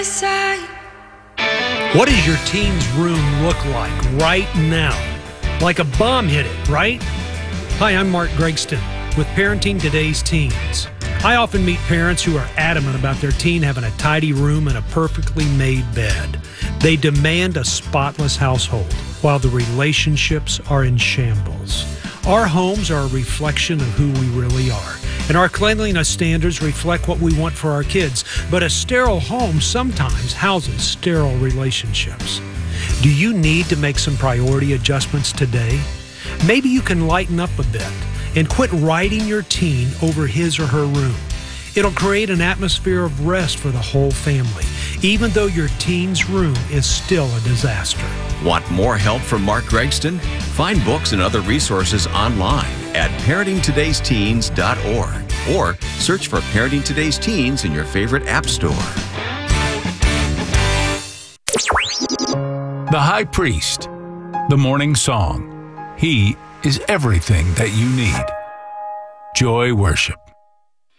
What does your teen's room look like right now? Like a bomb hit it, right? Hi, I'm Mark Gregston with Parenting Today's Teens. I often meet parents who are adamant about their teen having a tidy room and a perfectly made bed. They demand a spotless household, while the relationships are in shambles. Our homes are a reflection of who we really are, and our cleanliness standards reflect what we want for our kids. But a sterile home sometimes houses sterile relationships. Do you need to make some priority adjustments today? Maybe you can lighten up a bit and quit riding your teen over his or her room. It'll create an atmosphere of rest for the whole family, even though your teen's room is still a disaster. Want more help from Mark Gregston? Find books and other resources online at parentingtodaysteens.org or search for Parenting Today's Teens in your favorite app store. The High Priest, the Morning Song. He is everything that you need. Joy Worship.